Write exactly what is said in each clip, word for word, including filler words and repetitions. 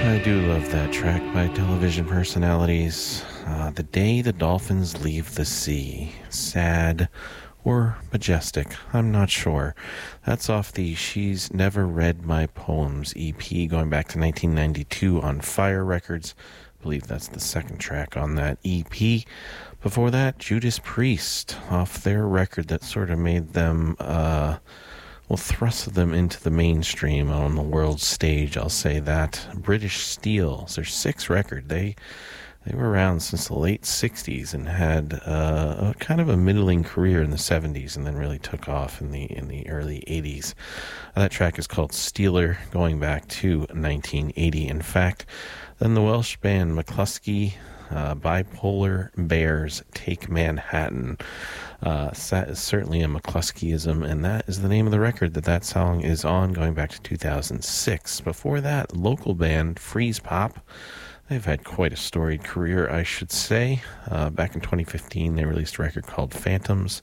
I do love that track by Television Personalities. Uh, the Day the Dolphins Leave the Sea. Sad or majestic, I'm not sure. That's off the She's Never Read My Poems E P going back to nineteen ninety-two on Fire Records. I believe that's the second track on that E P. Before that, Judas Priest off their record that sort of made them... Uh, Well, thrust them into the mainstream on the world stage, I'll say that. British Steel, it's their sixth record. They they were around since the late sixties and had uh, a kind of a middling career in the seventies and then really took off in the in the early eighties. Uh, that track is called Steeler, going back to nineteen eighty. In fact, then the Welsh band McCluskey, uh, Bipolar Bears Take Manhattan. Uh, that is certainly a McCluskeyism, and that is the name of the record that that song is on, going back to two thousand six. Before that, local band Freeze Pop. They've had quite a storied career, I should say. Uh, back in twenty fifteen, they released a record called Phantoms,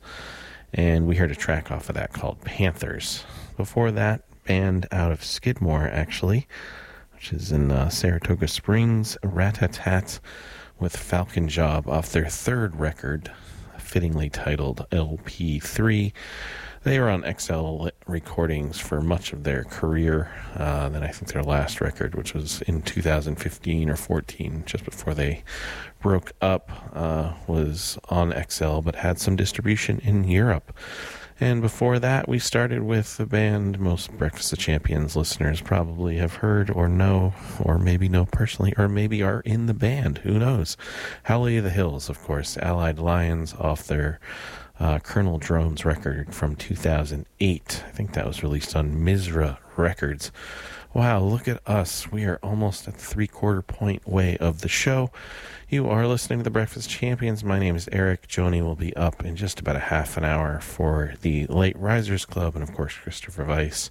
and we heard a track off of that called Panthers. Before that, band out of Skidmore, actually, which is in uh, Saratoga Springs, Rat-a-tat with Falcon Job off their third record, fittingly titled L P three. They were on X L Recordings for much of their career. Uh, then I think their last record, which was in two thousand fifteen or fourteen, just before they broke up, uh, was on X L, but had some distribution in Europe. And before that, we started with the band most Breakfast of Champions listeners probably have heard or know, or maybe know personally, or maybe are in the band. Who knows? Howley of the Hills, of course. Allied Lions off their uh, Colonel Drones record from two thousand eight. I think that was released on Misra Records. Wow, look at us. We are almost at the three-quarter point way of the show. You are listening to the Breakfast Champions. My name is Eric. Joni will be up in just about a half an hour for the Late Risers Club. And, of course, Christopher Weiss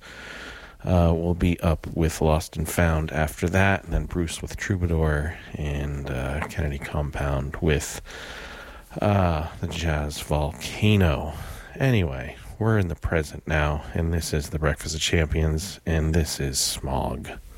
uh, will be up with Lost and Found after that. And then Bruce with Troubadour and uh, Kennedy Compound with uh, the Jazz Volcano. Anyway, we're in the present now, and this is the Breakfast of Champions, and this is Smog.